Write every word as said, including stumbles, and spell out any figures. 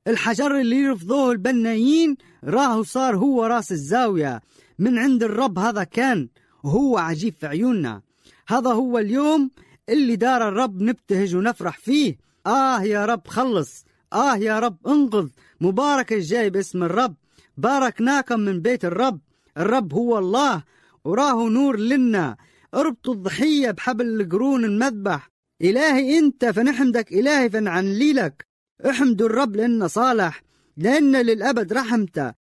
الحجر اللي يرفضوه البنايين راهو صار هو راس الزاوية من عند الرب. هذا كان وهو عجيب في عيوننا. هذا هو اليوم اللي دار الرب نبتهج ونفرح فيه. آه يا رب خلص، آه يا رب انقذ. مبارك الجاي باسم الرب. باركناكم من بيت الرب. الرب هو الله وراه نور لنا. اربطوا الضحية بحبل القرون المذبح. إلهي أنت فنحمدك، إلهي فنعنلي لك. احمدوا الرب لأنه صالح، لأن للأبد رحمته.